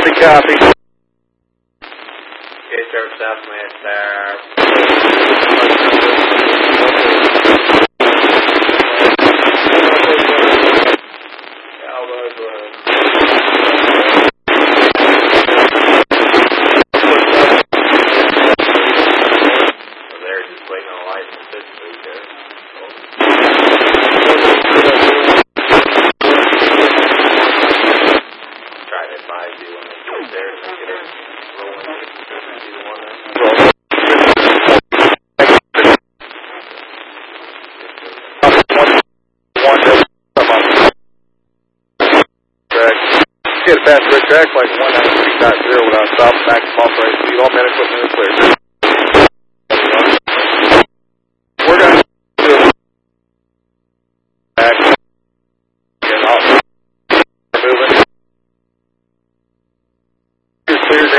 copy. Okay, Sheriff Southman there. They're just waiting on lights and this food there. Try to advise you when they get there to make it rolling. Get a passenger track like 193.0 without stop, maximum operating speed, all men equipment is clear. We're going to do back and off. Moving. You're clear